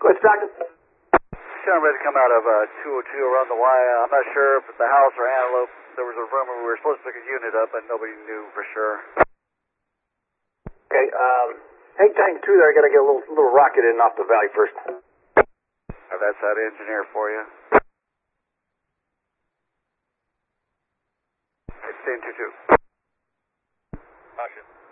Go ahead, Stockton. Kind of ready to come out of 202 around the Y. I'm not sure if it's the house or Antelope. There was a rumor we were supposed to pick a unit up, but nobody knew for sure. Okay, hang tank 2 there. I got to get a little rocket in off the valley first. That's that engineer for you. It's 1022. Caution.